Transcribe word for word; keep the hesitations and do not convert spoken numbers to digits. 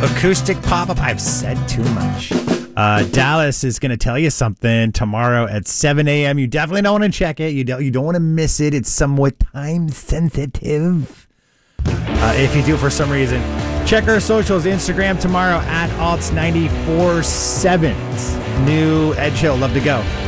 Acoustic pop-up. I've said too much. Uh, Dallas is going to tell you something tomorrow at seven a.m. You definitely don't want to check it. You don't, you don't want to miss it. It's somewhat time sensitive. Uh, if you do for some reason, check our socials. Instagram tomorrow at Alts nine four seven. New Ed Show. Love to go.